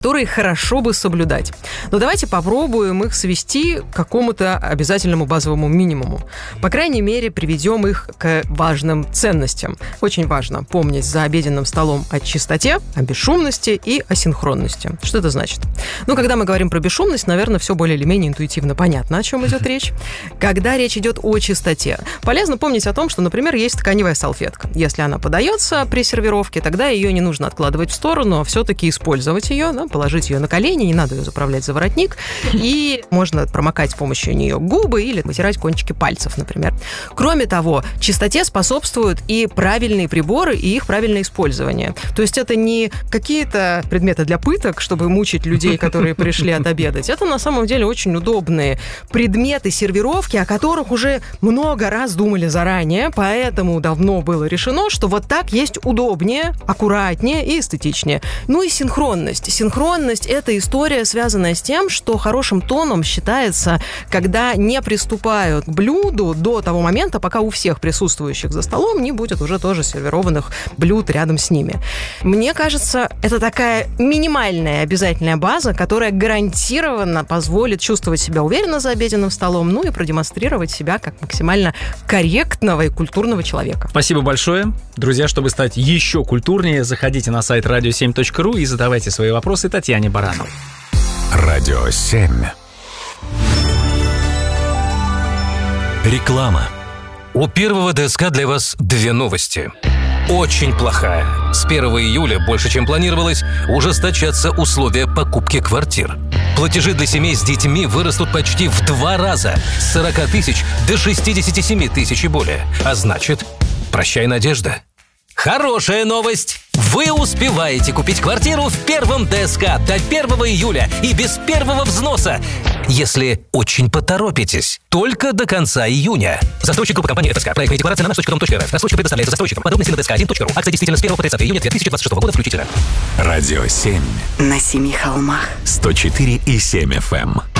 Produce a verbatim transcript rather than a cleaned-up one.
которые хорошо бы соблюдать. Но давайте попробуем их свести к какому-то обязательному базовому минимуму. По крайней мере, приведем их к важным ценностям. Очень важно помнить за обеденным столом о чистоте, о бесшумности и о синхронности. Что это значит? Ну, когда мы говорим про бесшумность, наверное, все более или менее интуитивно понятно, о чем идет речь. Когда речь идет о чистоте, полезно помнить о том, что, например, есть тканевая салфетка. Если она подается при сервировке, тогда ее не нужно откладывать в сторону, а все-таки использовать ее, да, положить ее на колени, не надо ее заправлять за воротник, и можно промокать с помощью нее губы или вытирать кончики пальцев, например. Кроме того, чистоте способствуют и правильные приборы, и их правильное использование. То есть это не какие-то предметы для пыток, чтобы мучить людей, которые пришли отобедать. Это на самом деле очень удобные предметы сервировки, о которых уже много раз думали заранее, поэтому давно было решено, что вот так есть удобнее, аккуратнее и эстетичнее. Ну и синхронность. Синхронность – это история, связанная с тем, что хорошим тоном считается, когда не приступают к блюду до того момента, пока у всех присутствующих за столом не будет уже тоже сервированных блюд рядом с ними. Мне кажется, это такая минимальная обязательная база, которая гарантированно позволит чувствовать себя уверенно за обеденным столом, ну и продемонстрировать себя как максимально корректного и культурного человека. Спасибо большое. Друзья, чтобы стать еще культурнее, заходите на сайт радио семь точка ру и задавайте свои вопросы Татьяне Барановой. Радио семь. Реклама. У первого ДСК для вас две новости. Очень плохая. С первого июля, больше чем планировалось, ужесточатся условия покупки квартир. Платежи для семей с детьми вырастут почти в два раза, с сорока тысяч до шестидесяти семи тысяч и более. А значит, прощай, надежда. Хорошая новость! Вы успеваете купить квартиру в первом ДСК до первого июля и без первого взноса, если очень поторопитесь. Только до конца июня. Застройщик группы компании ФСК. Проектная декларация на наш точка ком точка эр эф. Рассрочка предоставляется застройщикам. Подробности на дэ эс ка один точка ру. Акция действительно с первого по тридцатое июня две тысячи двадцать шестого года включительно. Радио семь. На семи холмах. сто четыре и семь эф эм.